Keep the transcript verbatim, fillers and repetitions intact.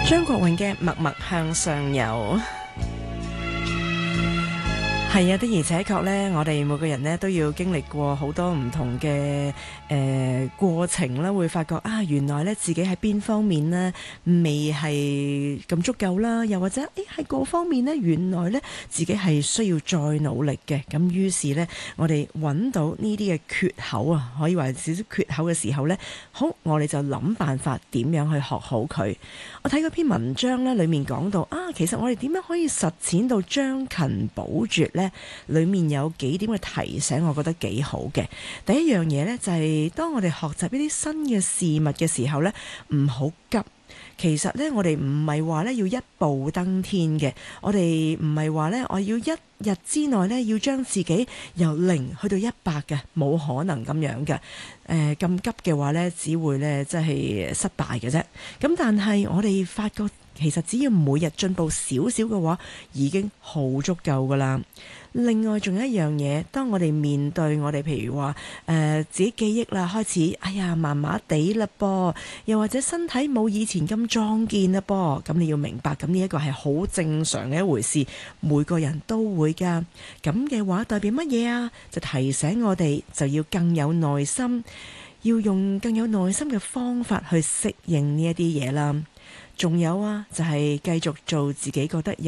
張國榮嘅《默默向上游》。係啊，的而且確咧，我哋每個人咧都要經歷過好多唔同嘅誒、呃、過程啦，會發覺啊，原來咧自己喺邊方面呢未係咁足夠啦，又或者誒喺嗰方面呢，原來咧自己係需要再努力嘅。咁於是呢，我哋揾到呢啲嘅缺口啊，可以話少少缺口嘅時候呢，好，我哋就諗辦法點樣去學好佢。我睇嗰篇文章呢，裡面講到啊，其實我哋點樣可以實踐到將勤補拙呢？裡面有幾點嘅提醒，我覺得幾好嘅。第一樣嘢呢，就係當我哋學習一啲新嘅事物嘅時候呢，唔好急。其實呢，我哋唔係話呢要一步登天嘅，我哋唔係話呢我要一日之內呢要將自己由零去到一百嘅，冇可能咁樣嘅。誒、呃、咁急嘅話呢，只會呢即係失敗嘅啫。咁但係我哋發覺，其實只要每日進步少少嘅話，已經好足夠噶啦。另外仲有一樣嘢，當我哋面對我哋譬如話誒、呃、自己記憶啦，開始哎呀麻麻地啦噃，又或者身體冇以前咁壯健啦噃，咁你要明白，咁呢一個係好正常嘅一回事，每個人都會噶。咁嘅話代表乜嘢啊？就提醒我哋就要更有耐心，要用更有耐心嘅方法去適應呢一啲嘢啦。仲有啊，就係繼續做自己覺得